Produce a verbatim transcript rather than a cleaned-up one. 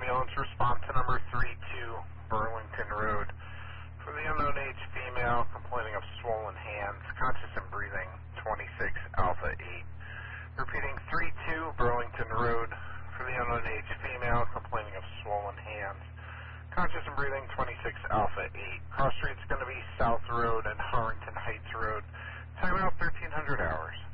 ambulance, respond to number three two Burlington Road. For the unknown age female complaining of swollen hands, conscious and breathing, twenty-six Alpha eight. Repeating three two Burlington Road. For the unknown age female complaining of swollen hands, conscious and breathing, twenty-six Alpha eight. Cross street's going to be South Road and Harrington Heights Road. Time out thirteen hundred hours.